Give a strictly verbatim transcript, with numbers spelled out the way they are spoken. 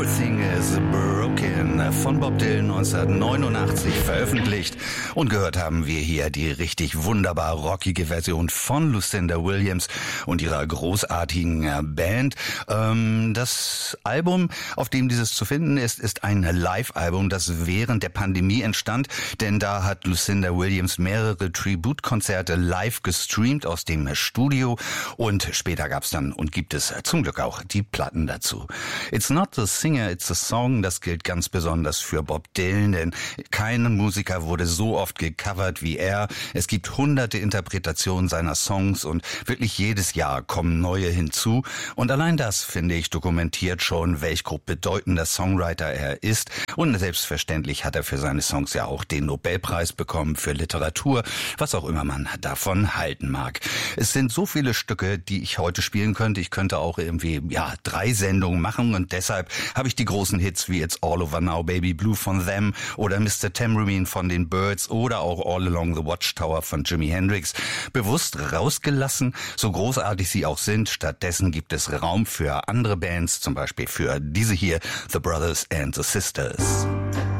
Everything is Broken von Bob Dylan neunzehnhundertneunundachtzig veröffentlicht. Und gehört haben wir hier die richtig wunderbar rockige Version von Lucinda Williams und ihrer großartigen Band. Ähm, das Album, auf dem dieses zu finden ist, ist ein Live-Album, das während der Pandemie entstand, denn da hat Lucinda Williams mehrere Tribute-Konzerte live gestreamt aus dem Studio und später gab's dann und gibt es zum Glück auch die Platten dazu. It's not the singer, it's the song, das gilt ganz besonders für Bob Dylan, denn kein Musiker wurde so oft gecovert wie er. Es gibt hunderte Interpretationen seiner Songs und wirklich jedes Jahr kommen neue hinzu. Und allein das, finde ich, dokumentiert schon, welch grob bedeutender Songwriter er ist. Und selbstverständlich hat er für seine Songs ja auch den Nobelpreis bekommen für Literatur, was auch immer man davon halten mag. Es sind so viele Stücke, die ich heute spielen könnte. Ich könnte auch irgendwie, ja, drei Sendungen machen und deshalb habe ich die großen Hits wie It's All Over Now, Baby Blue von Them oder Mister Tambourine von den Byrds oder auch All Along the Watchtower von Jimi Hendrix bewusst rausgelassen, so großartig sie auch sind. Stattdessen gibt es Raum für andere Bands, zum Beispiel für diese hier, The Brothers and the Sisters.